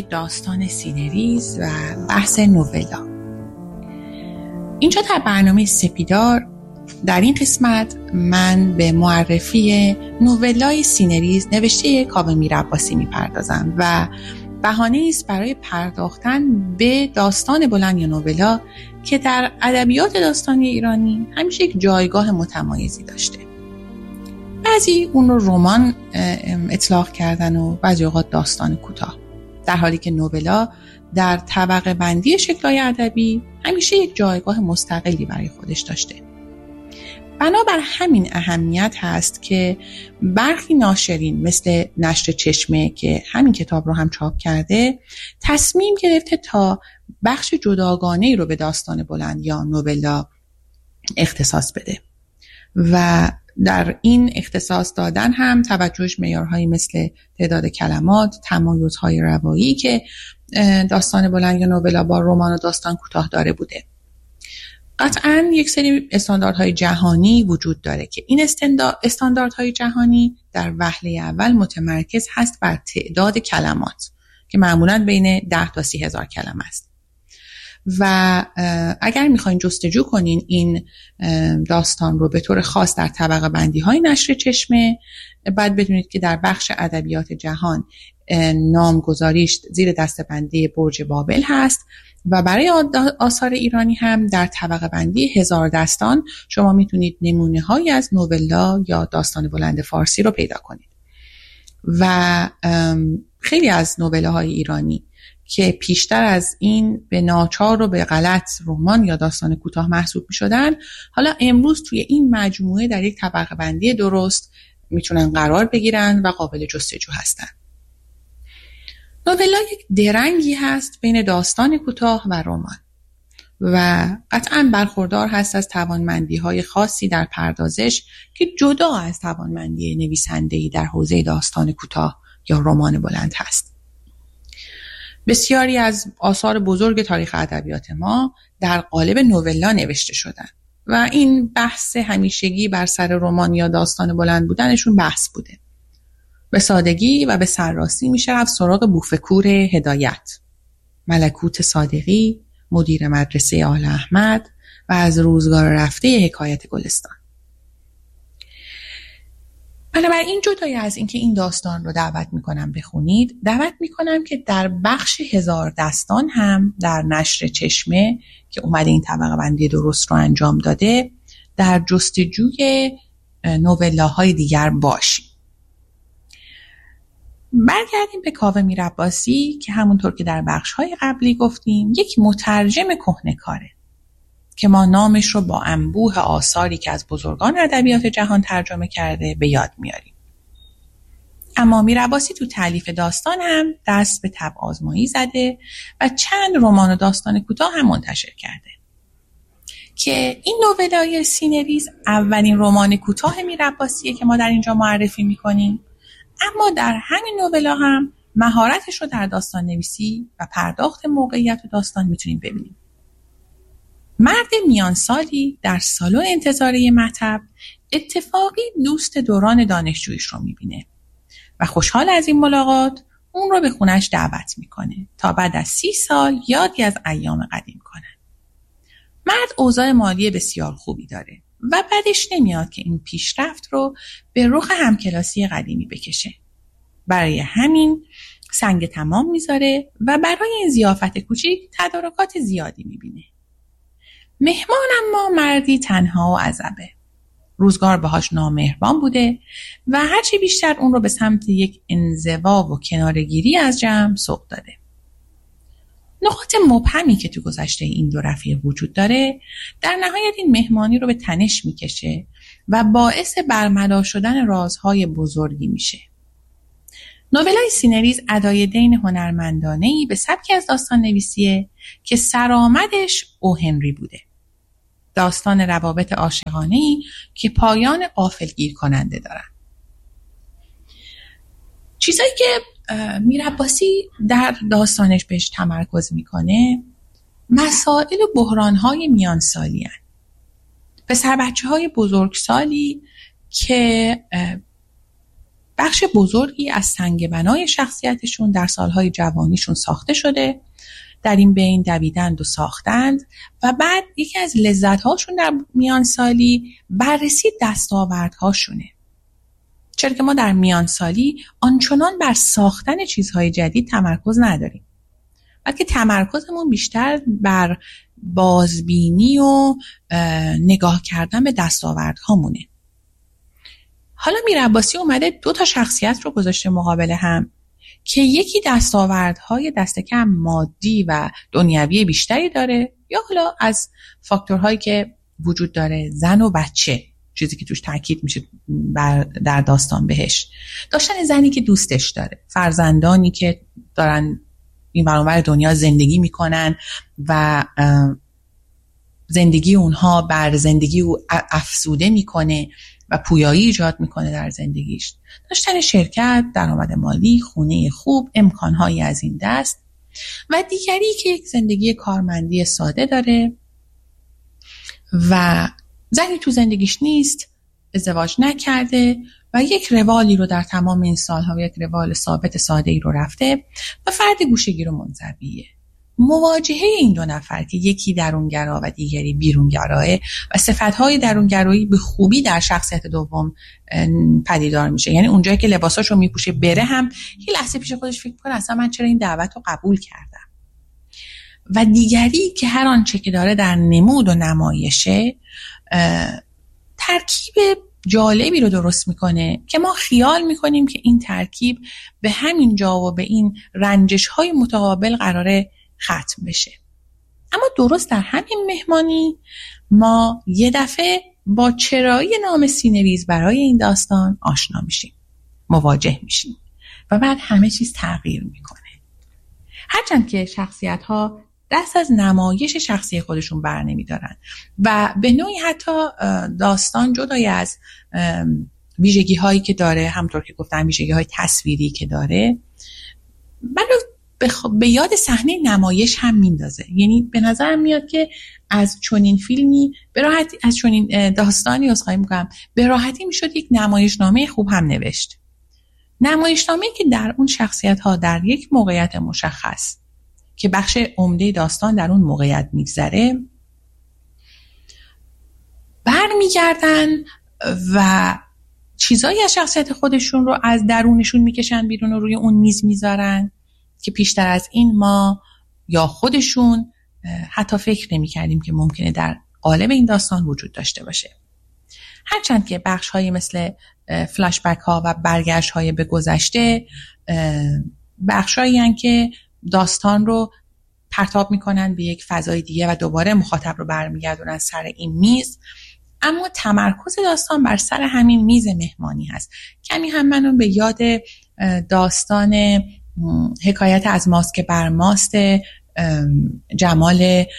داستان سینریز و بحث نوولا. اینجا در برنامه سپیدار در این قسمت من به معرفی نوولای سینریز نوشته کاوه میرعباسی میپردازم و بهانه است برای پرداختن به داستان بلند یا نوولا که در ادبیات داستانی ایرانی همیشه یک جایگاه متمایزی داشته. بعضی اون رو رمان اطلاق کردن و بعضی اوقات داستان کوتاه، در حالی که نوولا در طبقه بندی شکل‌های ادبی همیشه یک جایگاه مستقلی برای خودش داشته. بنابر همین اهمیت هست که برخی ناشرین مثل نشر چشمه که همین کتاب رو هم چاپ کرده تصمیم گرفته تا بخش جداگانه‌ای رو به داستان بلند یا نوولا اختصاص بده و در این اختصاص دادن هم توجهش معیارهایی مثل تعداد کلمات، تمایزهای روایی که داستان بلند یا نوولا با رمان و داستان کوتاه داره بوده. قطعاً یک سری استانداردهای جهانی وجود داره که این استانداردهای جهانی در وهله اول متمرکز هست بر تعداد کلمات که معمولاً بین 10 تا 30 هزار کلمه است. و اگر میخواین جستجو کنین این داستان رو به طور خاص در طبقه بندی های نشر چشمه، باید بدونید که در بخش ادبیات جهان نامگذاریش زیر دسته‌بندی برج بابل هست و برای آثار ایرانی هم در طبقه بندی 1000 دستان شما میتونید نمونه هایی از نوولا یا داستان بلند فارسی رو پیدا کنید. و خیلی از نوولا های ایرانی که پیشتر از این به ناچار و به غلط رمان یا داستان کوتاه محسوب می شدن، حالا امروز توی این مجموعه در یک طبقه بندی درست میتونن قرار بگیرن و قابل جستجو هستن. نوولا یک درنگی هست بین داستان کوتاه و رمان و قطعاً برخوردار هست از توانمندی‌های خاصی در پردازش که جدا از توانمندی نویسنده‌ای در حوزه داستان کوتاه یا رمان بلند هست. بسیاری از آثار بزرگ تاریخ ادبیات ما در قالب نوولا نوشته شدن و این بحث همیشگی بر سر رمان یا داستان بلند بودنشون بحث بوده. به سادگی و به سرراستی میشه رفت سراغ بوفکور هدایت، ملکوت صادقی، مدیر مدرسه آل احمد و از روزگار رفته حکایت گلستان. بنابراین جدای از اینکه این داستان رو دعوت میکنم بخونید، دعوت میکنم که در بخش 1000 دستان هم در نشر چشمه که اومده این طبقه بندی درست رو انجام داده در جستجوی نوولاهای دیگر باشید. برگردیم به کاوه میرعباسی که همونطور که در بخش‌های قبلی گفتیم یک مترجم کهنه‌کاره که ما نامش رو با انبوه آثاری که از بزرگان ادبیات جهان ترجمه کرده به یاد میاریم. اما میرعباسی تو تالیف داستان هم دست به طبع آزمایی زده و چند رمان و داستان کوتاه هم منتشر کرده که این نوولای سینریز اولین رمان کوتاه میرعباسیه که ما در اینجا معرفی میکنیم، اما در همین نوولا هم مهارتش رو در داستان نویسی و پرداخت موقعیت و داستان میتونیم ببینیم. مرد میان سالی در سالن انتظاری مطب اتفاقی دوست دوران دانشجویش رو میبینه و خوشحال از این ملاقات اون رو به خونش دعوت میکنه تا بعد از 30 سال یادی از ایام قدیم کنن. مرد اوضاع مالی بسیار خوبی داره و بعدش نمیاد که این پیشرفت رو به رخ همکلاسی قدیمی بکشه. برای همین سنگ تمام میذاره و برای این ضیافت کوچیک تدارکات زیادی میبینه. مهمان اما مردی تنها و عزبه. روزگار باهاش نامهربان بوده و هرچی بیشتر اون رو به سمت یک انزوا و کنارگیری از جمع سوق داده. نقاط مبهمی که تو گذشته این دو رفیق وجود داره در نهایت این مهمانی رو به تنش میکشه و باعث برملا شدن رازهای بزرگی میشه. نوولای سینریز ادای دین هنرمندانه‌ای به سبکی از داستان نویسیه که سرآمدش او هنری بوده. داستان روابط عاشقانه‌ای که پایان غافلگیر کننده دارن. چیزایی که میرعباسی در داستانش بهش تمرکز میکنه مسائل و بحران‌های میانسالی هستند. پسر بچه‌های بزرگسالی که بخش بزرگی از سنگ بنای شخصیتشون در سالهای جوانیشون ساخته شده، در این بین دویدند و ساختند و بعد یکی از لذت‌هاشون در میان سالی بررسی دستاوردهاشونه. چرا که ما در میان سالی آنچنان بر ساختن چیزهای جدید تمرکز نداریم، بلکه تمرکزمون بیشتر بر بازبینی و نگاه کردن به دستاوردهامونه. حالا میر عباسی اومده 2 شخصیت رو گذاشته مقابل هم که یکی دستاوردهای دست کم مادی و دنیوی بیشتری داره، یا حالا از فاکتورهایی که وجود داره، زن و بچه، چیزی که توش تاکید میشه در داستان بهش، داشتن زنی که دوستش داره، فرزندانی که دارن این ور اونور دنیا زندگی میکنن و زندگی اونها بر زندگی او افزوده میکنه و پویایی ایجاد میکنه در زندگیش، داشتن شرکت، درآمد مالی، خونه خوب، امکانهایی از این دست، و دیگری که یک زندگی کارمندی ساده داره و زنی تو زندگیش نیست، ازدواج نکرده و یک روالی رو در تمام این سالها، یک روال ثابت ساده ای رو رفته و فرد گوشه‌گیر و منزویه. مواجهه این 2 نفر که یکی درونگرا و دیگری بیرونگراه و صفت‌های درونگرایی به خوبی در شخصیت دوم پدیدار میشه. یعنی اونجایی که لباساشو میپوشه بره هم یه لحظه پیش خودش فکر کنه اصلا من چرا این دعوت رو قبول کردم. و دیگری که هر آنچه که داره در نمود و نمایشه ترکیب جالبی رو درست میکنه که ما خیال میکنیم که این ترکیب به همین جا و به این رنجش‌های متقابل قراره ختم بشه. اما درست در همین مهمانی ما یه دفعه با چرایی نام سینه‌ریز برای این داستان آشنا میشیم، مواجه میشیم و بعد همه چیز تغییر میکنه. هرچند که شخصیت‌ها دست از نمایش شخصی خودشون بر نمیدارن و به نوعی حتی داستان جدای از ویژگی هایی که داره، همطور که گفتم ویژگی های تصویری که داره، به یاد صحنه نمایش هم میندازه. یعنی به نظرم میاد که از چنین فیلمی به راحتی، از چنین داستانی عذرخواهی میکنم، به راحتی میشد یک نمایشنامه خوب هم نوشت. نمایشنامه‌ای که در اون شخصیت ها در یک موقعیت مشخص که بخش عمده داستان در اون موقعیت میگذره برمیگردن و چیزایی از شخصیت خودشون رو از درونشون میکشن بیرون و روی اون میز میذارن که پیشتر از این ما یا خودشون حتی فکر نمی‌کردیم که ممکنه در قالب این داستان وجود داشته باشه. هرچند که بخش‌هایی مثل فلشبک ها و برگشت های به گذشته بخش‌هایی هستند که داستان رو پرتاب میکنن به یک فضای دیگه و دوباره مخاطب رو برمیگردونن سر این میز، اما تمرکز داستان بر سر همین میز مهمانی هست. کمی هم منو به یاد داستان حکایت از ماست که بر ماست جمال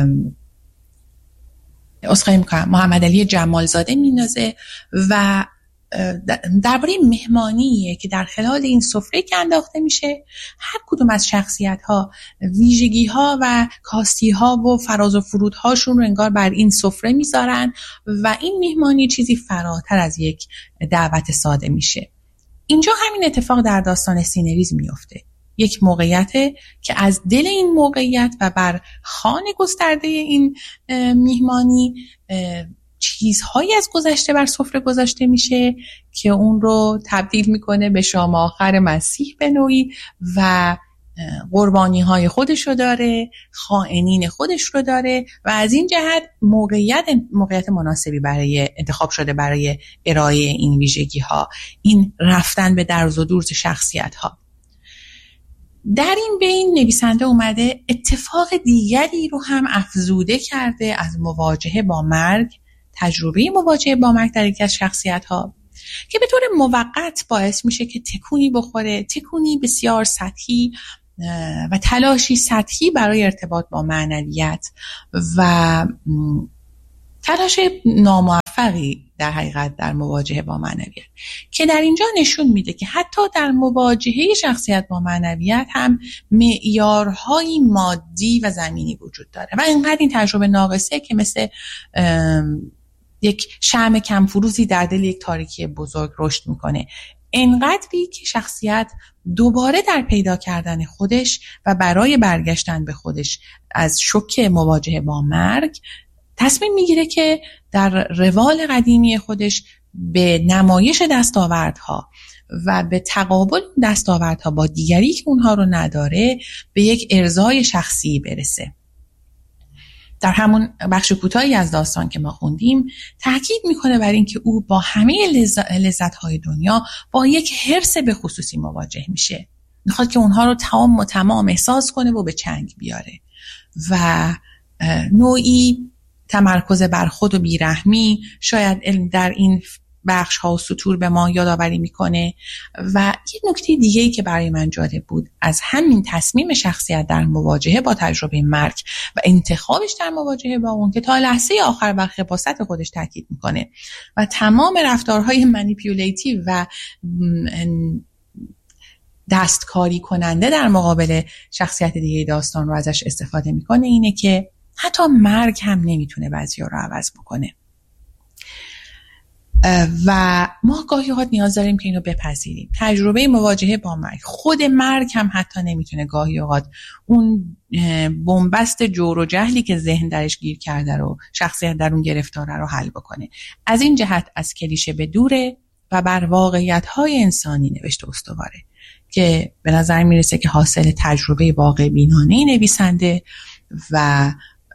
محمد علی جمالزاده میندازه و درباره مهمانیه که در خلال این سفره که انداخته میشه هر کدوم از شخصیت‌ها ویژگی‌ها و کاستی‌ها و فراز و فرودهاشون رو انگار بر این سفره میذارن و این مهمانی چیزی فراتر از یک دعوت ساده میشه. اینجا همین اتفاق در داستان سینه‌ریز میفته. یک موقعیت که از دل این موقعیت و بر خوان گسترده این مهمانی چیزهایی از گذشته بر سفره گذاشته میشه که اون رو تبدیل میکنه به شام آخر مسیح به نوعی و قربانی های خودش رو داره، خائنین خودش رو داره و از این جهت موقعیت مناسبی برای انتخاب شده برای ارائه این ویژگی ها، این رفتن به درز و دورز شخصیت ها. در این بین نویسنده اومده اتفاق دیگری رو هم افزوده کرده از مواجهه با مرگ، تجربه مواجهه با مرگ در یکی از شخصیت‌ها که به طور موقت باعث میشه که تکونی بخوره، تکونی بسیار سطحی و تلاشی سطحی برای ارتباط با معنویت و تلاش ناموفقی در حقیقت در مواجهه با معنویت که در اینجا نشون میده که حتی در مواجهه شخصیت با معنویت هم معیارهای مادی و زمینی وجود داره و اینقدر این تجربه ناقصه که مثل یک شمع کمفروزی در دل یک تاریکی بزرگ رشد میکنه. انقدری که شخصیت دوباره در پیدا کردن خودش و برای برگشتن به خودش از شوک مواجهه با مرگ تصمیم میگیره که در روال قدیمی خودش به نمایش دستاوردها و به تقابل دستاوردها با دیگری که اونها رو نداره به یک ارضای شخصی برسه. در همون بخش کوتاهی از داستان که ما خوندیم تاکید میکنه بر این که او با همه لذت‌های دنیا با یک حرص به خصوصی مواجه میشه. میخواد که اونها رو تمام احساس کنه و به چنگ بیاره و نوعی تمرکز بر خود و بیرحمی شاید در این بخش ها و سطور به ما یادآوری میکنه. و یک نکته دیگه‌ای که برای من جالب بود از همین تصمیم شخصیت در مواجهه با تجربه مرگ و انتخابش در مواجهه با اون که تا لحظه آخر بر خباثت خودش تاکید میکنه و تمام رفتارهای منیپیولیتیو و دستکاری کننده در مقابل شخصیت دیگه داستان رو ازش استفاده میکنه اینه که حتی مرگ هم نمیتونه بعضیا رو عوض بکنه و ما گاهی اوقات نیاز داریم که اینو بپذیریم. تجربه مواجهه با مرگ، خود مرگ هم حتی نمیتونه گاهی اوقات اون بنبست جور و جهلی که ذهن درش گیر کرده رو شخصیت در اون گرفتاره رو حل بکنه. از این جهت از کلیشه به دوره و بر واقعیت‌های انسانی نوشته استواره که به نظر میرسه که حاصل تجربه واقع بینانه نویسنده و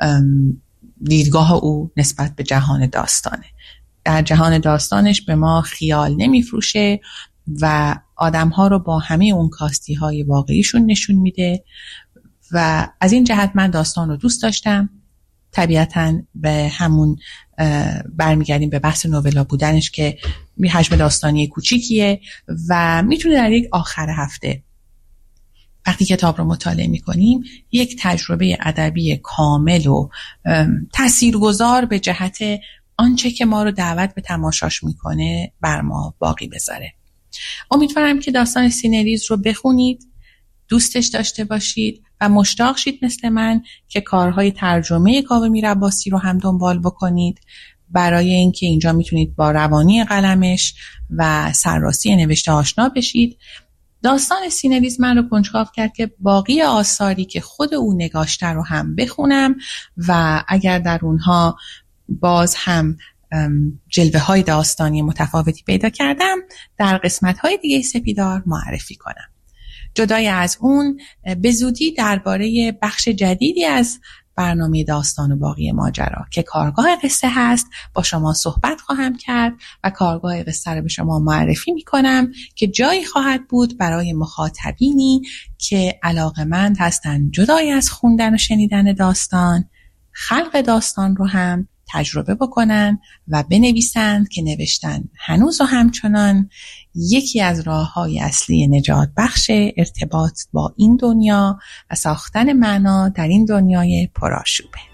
دیدگاه او نسبت به جهان داستانه. در جهان داستانش به ما خیال نمیفروشه و آدم‌ها رو با همه اون کاستی‌های واقعیشون نشون میده و از این جهت من داستان رو دوست داشتم. طبیعتاً به همون برمیگردیم به بحث نوولا بودنش که حجم داستانی کوچیکیه و میتونه در یک آخر هفته وقتی کتاب رو مطالعه میکنیم یک تجربه ادبی کامل و تاثیرگذار به جهت آنچه که ما رو دعوت به تماشاش میکنه بر ما باقی بذاره. امیدوارم که داستان سینریز رو بخونید، دوستش داشته باشید و مشتاق شید مثل من که کارهای ترجمه کاوه میرعباسی رو هم دنبال بکنید برای اینکه اینجا میتونید با روانی قلمش و سرراسی نوشته آشنا بشید. داستان سینریز من رو کنجکاو کرد که باقی آثاری که خود او نگاشته رو هم بخونم و اگر در اونها باز هم جلوه های داستانی متفاوتی پیدا کردم در قسمت های دیگه سپیدار معرفی کنم. جدای از اون به زودی درباره بخش جدیدی از برنامه داستان و باقی ماجرا که کارگاه قصه هست با شما صحبت خواهم کرد و کارگاه قصه رو به شما معرفی میکنم که جایی خواهد بود برای مخاطبینی که علاقه‌مند هستن جدای از خوندن و شنیدن داستان خلق داستان رو هم تجربه بکنن و بنویسند که نوشتن هنوز و همچنان یکی از راه‌های اصلی نجات بخش ارتباط با این دنیا و ساختن معنا در این دنیای پرآشوبه.